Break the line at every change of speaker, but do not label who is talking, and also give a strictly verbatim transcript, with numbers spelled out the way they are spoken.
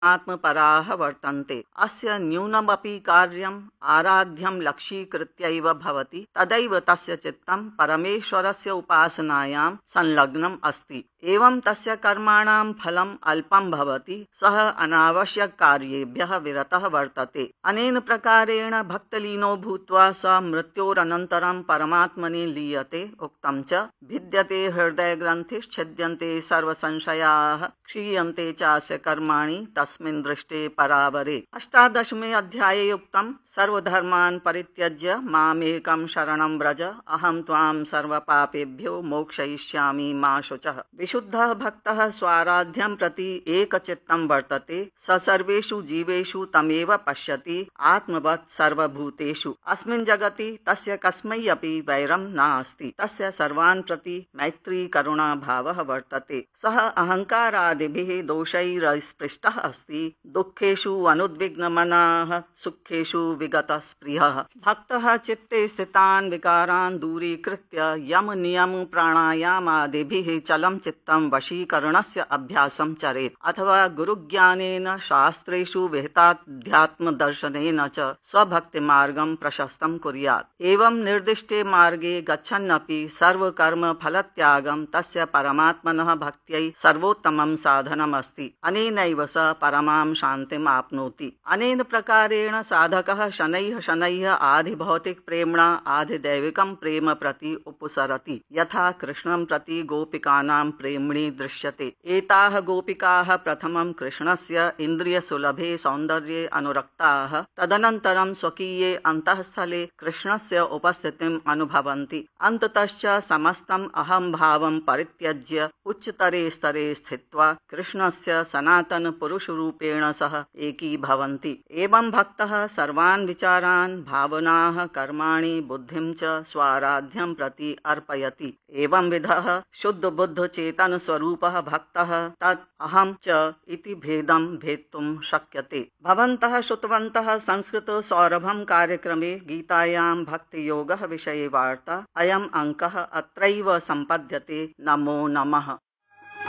आत्मपराः वर्तन्ते। अस्य न्यूनमपि कार्यम् आराध्यं लक्ष्यीकृत्यैव भवति, तदैव तस्य चित्तं परमेश्वरस्य उपासनायां संलग्नम् अस्ति। एवं तस्य कर्माणां फलम् अल्पं भवति, सः अनावश्यक कार्येभ्यः विरतः वर्तते। अनेन प्रकारेण भक्तलीनो भूत्वा स मृत्योरनन्तरं परमात्मनि लीयते। उक्तं च भिद्यते हृदयग्रन्थिश्छिद्यन्ते सर्वसंशयाः, क्षीयन्ते चास्य कर्माणि तस्मिन् दृष्टे परावरे। अष्टादशमे अध्याये उक्तं सर्वधर्मान् परित्यज्य मामेकं शरणं व्रज, अहं त्वां सर्वपापेभ्यो मोक्षयिष्यामि मा शुचः। विशुद्धः भक्तः स्वाराध्यं प्रति एकचित्तं वर्तते, स सर्वेषु जीवेषु तमेव पश्यति आत्मवत् सर्वभूतेषु। अस्मिन् जगति तस्य कस्मै अपि वैरं नास्ति, तस्य सर्वान् प्रति मैत्री करुणा भावः वर्तते। सः अहङ्कारादिभिः दोषैरस्पृष्टः अस्ति, दुःखेषु अनुद्विग्नमनः, सुखेषु विगतस्पृहः। भक्तः चित्ते स्थितान् विकारान् दूरीकृत्य यम नियम प्राणायामादिभिः चलं चित्तं वशीकरणस्य अभ्यासं चरेत्, अथवा गुरुज्ञानेन शास्त्रेषु विहिताध्यात्मदर्शनेन च स्वभक्तिमार्गं प्रशस्तं कुर्यात्। एवं निर्दिष्टे मार्गे गच्छन्नपि सर्वकर्म फलत्यागं तस्य परमात्मनः भक्त्यै सर्वोत्तमं साधनमस्ति। अनेनैव स परमां शान्तिम् आप्नोति। अनेन प्रकारेण साधकः शनैः शनैः आधिभौतिक प्रेम्णा आधिदैविकं प्रेम प्रति उपसरति, यथा कृष्णं प्रति गोपिकानां प्रेम्णि दृश्यते। एताः गोपिकाः प्रथमं कृष्णस्य इन्द्रियसुलभे सौन्दर्ये अनुरक्ताः, तदनन्तरं स्वकीये अन्तःस्थले कृष्णस्य उपस्थितिम् अनुभवन्ति। अन्ततश्च समस्तम् अहंभावं परित्यज्य उच्चतरे स्तरे स्थित्वा कृष्णस्य सनातन पुरुषरूपेण सह एकीभवन्ति। एवं भक्तः सर्वान् विचारान्, भावनाः, कर्माणि, बुद्धिं च स्वाराध्यं प्रति अर्पयति। एवं विधः शुद्ध बुद्ध चेतन स्वरूपः भक्तः तत् अहं च इति भेदं भेत्तुं शक्यते। भवन्तः श्रुतवन्तः संस्कृत सौरभं कार्यक्रमे गीतायां भक्ति योगः विषये वार्ता। अयम् अंकः अत्रैव सम्पद्यते। नमो नमः।